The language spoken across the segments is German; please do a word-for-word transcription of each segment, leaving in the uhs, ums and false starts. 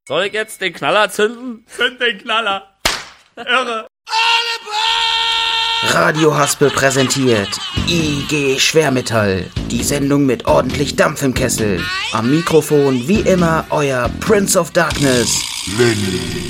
Soll ich jetzt den Knaller zünden? Zünd den Knaller. Irre. Radio Haspel präsentiert I G Schwermetall, die Sendung mit ordentlich Dampf im Kessel. Am Mikrofon wie immer euer Prince of Darkness, Lenny.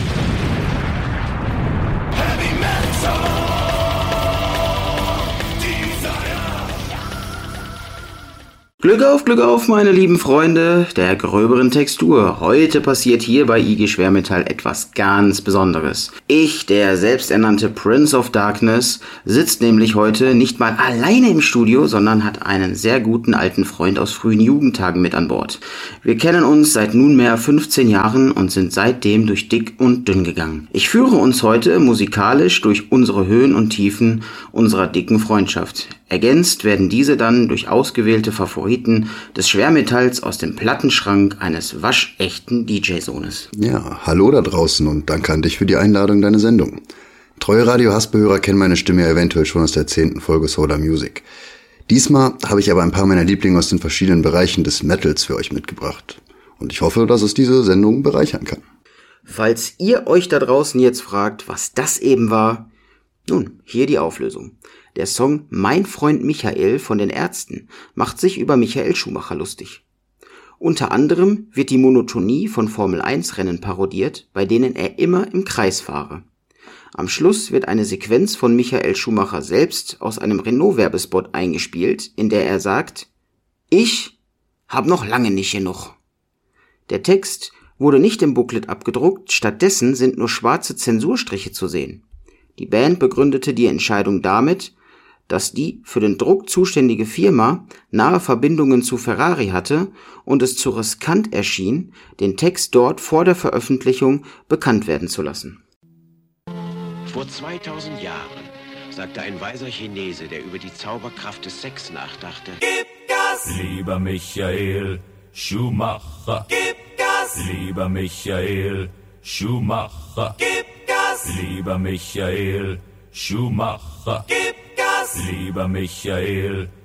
Glück auf, Glück auf, meine lieben Freunde der gröberen Textur. Heute passiert hier bei I G Schwermetall etwas ganz Besonderes. Ich, der selbsternannte Prince of Darkness, sitzt nämlich heute nicht mal alleine im Studio, sondern hat einen sehr guten alten Freund aus frühen Jugendtagen mit an Bord. Wir kennen uns seit nunmehr fünfzehn Jahren und sind seitdem durch dick und dünn gegangen. Ich führe uns heute musikalisch durch unsere Höhen und Tiefen unserer dicken Freundschaft. Ergänzt werden diese dann durch ausgewählte Favoriten des Schwermetalls aus dem Plattenschrank eines waschechten D J-Sohnes. Ja, hallo da draußen und danke an dich für die Einladung in deine Sendung. Treue Radio-Haspel-Hörer kennen meine Stimme ja eventuell schon aus der zehnten Folge Soda Music. Diesmal habe ich aber ein paar meiner Lieblinge aus den verschiedenen Bereichen des Metals für euch mitgebracht. Und ich hoffe, dass es diese Sendung bereichern kann. Falls ihr euch da draußen jetzt fragt, was das eben war, nun, hier die Auflösung. Der Song Mein Freund Michael von den Ärzten macht sich über Michael Schumacher lustig. Unter anderem wird die Monotonie von Formel eins Rennen parodiert, bei denen er immer im Kreis fahre. Am Schluss wird eine Sequenz von Michael Schumacher selbst aus einem Renault-Werbespot eingespielt, in der er sagt: Ich hab noch lange nicht genug. Der Text wurde nicht im Booklet abgedruckt, stattdessen sind nur schwarze Zensurstriche zu sehen. Die Band begründete die Entscheidung damit, dass die für den Druck zuständige Firma nahe Verbindungen zu Ferrari hatte und es zu riskant erschien, den Text dort vor der Veröffentlichung bekannt werden zu lassen. Vor zweitausend Jahren sagte ein weiser Chinese, der über die Zauberkraft des Sex nachdachte: Gib Gas! Lieber Michael Schumacher. Gib Gas! Lieber Michael Schumacher. Gib Gas! Lieber Michael Schumacher. Gib Gas! Lieber Michael